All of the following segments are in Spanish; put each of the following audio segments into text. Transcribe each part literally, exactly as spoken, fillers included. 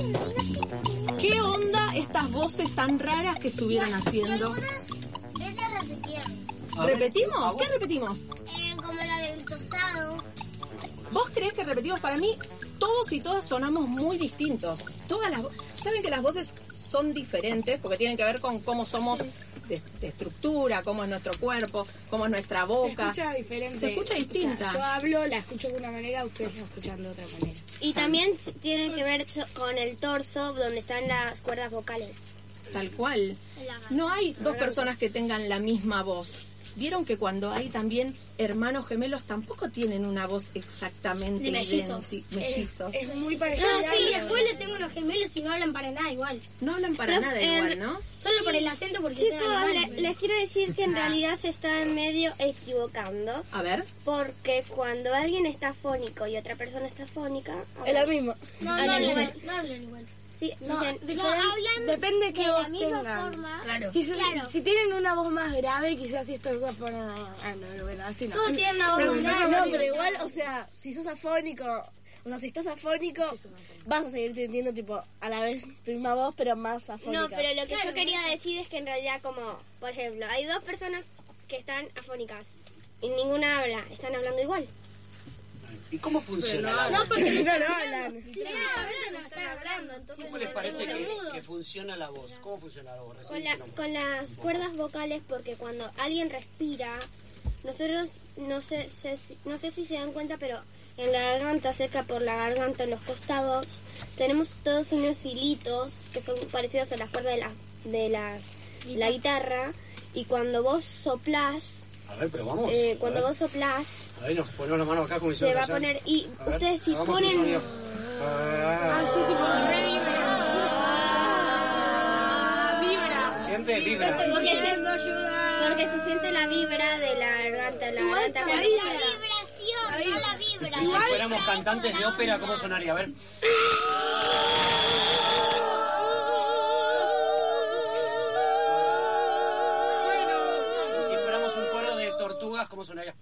¿Qué onda estas voces tan raras que estuvieron haciendo? Estas repitieron. ¿Repetimos? ¿Qué repetimos? Eh, como la del tostado. ¿Vos creés que repetimos? Para mí, todos y todas sonamos muy distintos. Todas las vo- ¿Saben que las voces son diferentes? Porque tienen que ver con cómo somos Sí. de, de estructura, cómo es nuestro cuerpo, cómo es nuestra boca. Se escucha diferente. Se escucha distinta. O sea, yo hablo, la escucho de una manera, ustedes la escuchan de otra manera. Y también tiene que ver so- con el torso, donde están las cuerdas vocales. Tal cual. No hay dos personas que tengan la misma voz. ¿Vieron que cuando hay también hermanos gemelos tampoco tienen una voz exactamente De mellizos. idéntica? Mellizos. Es muy No, parecido. sí, después le tengo unos gemelos y no hablan para nada igual. No hablan para Pero, nada eh, igual, ¿no? Solo por el acento porque Chicos, son alemanes, le- pero- les quiero decir que en realidad se está medio equivocando. A ver. Porque cuando alguien está afónico y otra persona está afónica... Es la misma. No, no hablan hablan igual. igual. No hablan igual. Sí, No, dicen... diferente- hablan depende de qué de la voz misma tengan. forma. Claro. Quizás- Claro. Si tienen una voz más grave, quizás si estás a poner... Ah, no, no, bueno, así no. Todos tienen una voz Pero más no, grave. No, pero igual, o sea, si sos afónico, o sea, si estás afónico, vas a seguir teniendo, tipo, a la vez tu misma voz, pero más afónica. No, pero lo que yo quería decir es que en realidad como, por ejemplo, hay dos personas que están afónicas y ninguna habla, están hablando igual. ¿Y cómo funciona la No, voz? porque no, no hablan. Si bien hablan, no están hablando. Entonces ¿Cómo les no parece tienen que, mudos. que funciona la voz? ¿Cómo funciona la voz? Recién Con, la, dijeron. con las cuerdas vocales, porque cuando alguien respira, nosotros no sé, sé si- no sé si se dan cuenta, pero en la garganta, cerca por la garganta, en los costados, tenemos todos unos hilitos que son parecidos a las cuerdas de, la, de las, la guitarra, y cuando vos soplás, A ver, pero vamos. eh, a cuando ver. vos soplás, A ver, nos ponemos la mano acá como se va a poner, y ustedes si ponen... Ah, Vibra. ¿Siente? Vibra. Porque se, porque se siente la vibra de la garganta, la garganta La cuando- vibración, no la vibra. Y si fuéramos cantantes de ópera, ¿cómo sonaría? A ver. Y si fuéramos un coro de tortugas, ¿cómo sonaría?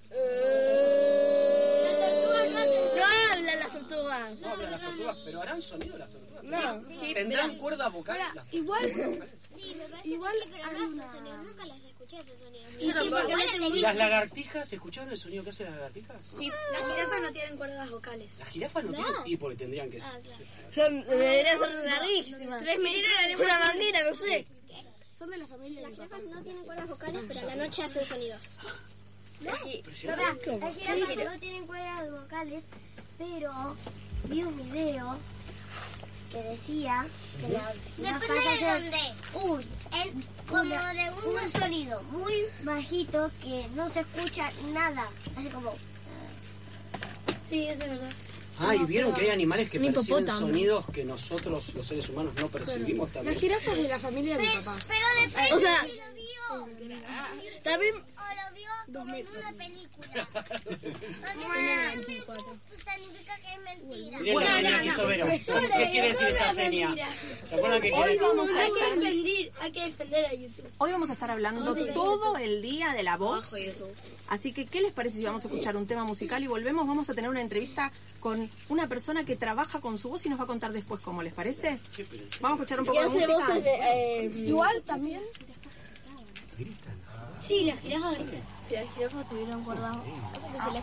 No hablan las tortugas. No hablan las tortugas, pero harán sonido las tortugas. No. ¿Tendrán cuerda vocal? Las Igual, Sí, me parece igual que sí, pero hay no una... esos sonidos. Nunca las escuché esos sonidos. Y sí, porque no hacen ¿Y mudos. las lagartijas? ¿Escucharon el sonido que hacen las lagartijas? Sí, Las jirafas no tienen cuerdas vocales. Las jirafas no, tienen. Y porque tendrían que. Son, deberían ser larguísimas. Tres metros. Una manguera, no sé. Son de la familia de Las mi papá. jirafas no tienen cuerdas vocales, pero a la noche hacen sonidos. Impresionante. Las jirafas no tienen cuerdas vocales, pero vi un video que decía que las jirafas hacen un, el- como de un sonido muy bajito que no se escucha nada. Así como... Sí, eso es verdad. Ah, y vieron que hay animales que Un perciben hipopótamo. sonidos que nosotros, los seres humanos, no percibimos Las también. jirafas de la familia de mi papá. Pero depende O sea, si lo vio También, o lo vio como en una película. Porque si no, significa que es mentira. Miren la señal que hizo Vero. ¿Qué quiere decir esta señal? ¿Se acuerdan qué quiere decir? Hay que defender, hay que defender a YouTube. Hoy vamos a estar hablando todo el día de la voz. Así que, ¿qué les parece si vamos a escuchar un tema musical y volvemos? Vamos a tener una entrevista con una persona que trabaja con su voz y nos va a contar después cómo, ¿les parece? Vamos a escuchar un y poco de hace música. voces de... Eh, Igual también. Sí, las jirafas gritan. Si las jirafas tuvieran cuerdas, que se les